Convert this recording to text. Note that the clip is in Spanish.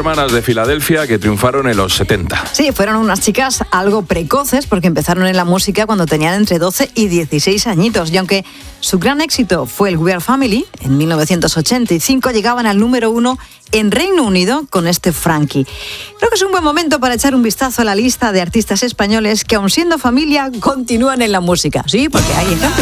hermanas de Filadelfia que triunfaron en los 70. Sí, fueron unas chicas algo precoces porque empezaron en la música cuando tenían entre 12 y 16 añitos. Y aunque su gran éxito fue el We Are Family, en 1985 llegaban al número 1 en Reino Unido con este Frankie. Creo que es un buen momento para echar un vistazo a la lista de artistas españoles que, aun siendo familia, continúan en la música. Sí, porque hay ejemplos.